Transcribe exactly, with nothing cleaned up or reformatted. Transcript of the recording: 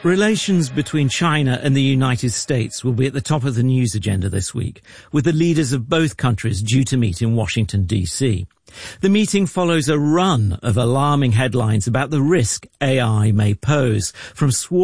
Relations between China and the United States will be at the top of the news agenda this week, with the leaders of both countries due to meet in Washington, D C. The meeting follows a run of alarming headlines about the risk A I may pose, from swarm